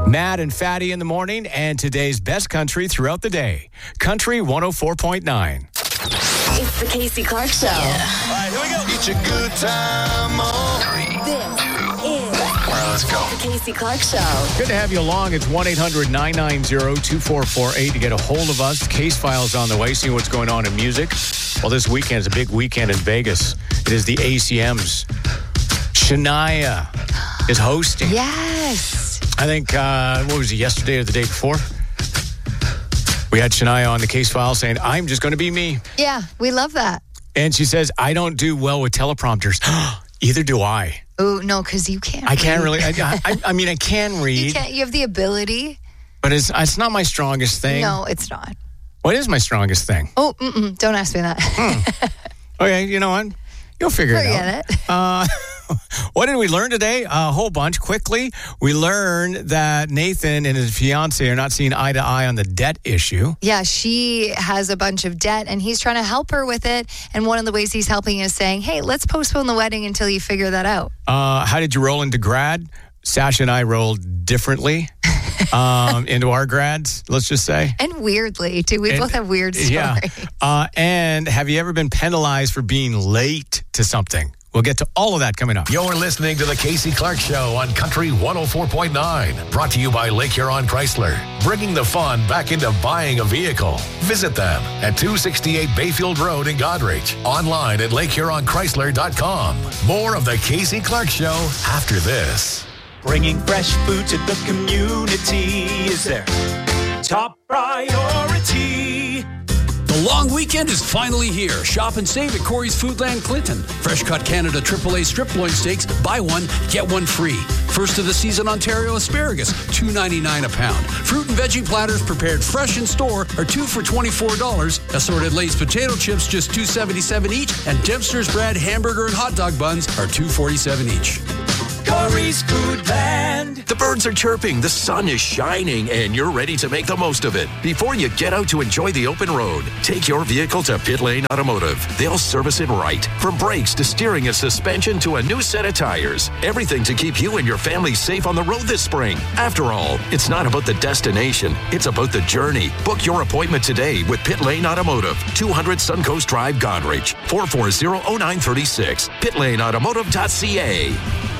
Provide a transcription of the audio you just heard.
Matt and Fatty in the morning, and today's best country throughout the day. Country 104.9. It's the Casey Clark Show. All right, here we go. It's a good time. Let's go. The Casey Clark Show. Good to have you along. It's 1-800-990-2448 to get a hold of us. Case files on the way, seeing what's going on in music. Well, this weekend is a big weekend in Vegas. It is the ACMs. Shania is hosting. Yes. I think, what was it, yesterday or the day before? We had Shania on the case file saying, I'm just going to be me. Yeah, we love that. And she says, I don't do well with teleprompters. Either do I. Oh, no, because you can't I can't read. really. I mean, I can read. You have the ability. But it's not my strongest thing. No, it's not. What is my strongest thing? Oh, don't ask me that. Okay, you know what? You'll figure it out. Forget it. What did we learn today? A whole bunch. Quickly, we learned that Nathan and his fiance are not seeing eye to eye on the debt issue. Yeah, she has a bunch of debt, and he's trying to help her with it. And one of the ways he's helping is saying, hey, let's postpone the wedding until you figure that out. How did you roll into grad? Sasha and I rolled differently into our grads, let's just say. And weirdly, too. We both have weird stories. Yeah. And have you ever been penalized for being late to something? We'll get to all of that coming up. You're listening to the Casey Clark Show on Country 104.9. Brought to you by Lake Huron Chrysler. Bringing the fun back into buying a vehicle. Visit them at 268 Bayfield Road in Goderich. Online at LakeHuronChrysler.com. More of the Casey Clark Show after this. Bringing fresh food to the community is their top priority. The long weekend is finally here. Shop and save at Corey's Foodland Clinton. Fresh Cut Canada AAA strip loin steaks. Buy one, get one free. First of the season Ontario asparagus, $2.99 a pound. Fruit and veggie platters prepared fresh in store are 2 for $24. Assorted Lay's potato chips just $2.77 each. And Dempster's bread, hamburger, and hot dog buns are $2.47 each. Corey's Foodland. The birds are chirping, the sun is shining, and you're ready to make the most of it. Before you get out to enjoy the open road, take your vehicle to Pit Lane Automotive. They'll service it right. From brakes to steering and suspension to a new set of tires. Everything to keep you and your family safe on the road this spring. After all, it's not about the destination. It's about the journey. Book your appointment today with Pit Lane Automotive. 200 Suncoast Drive, Goderich. 440-0936. PitLaneAutomotive.ca.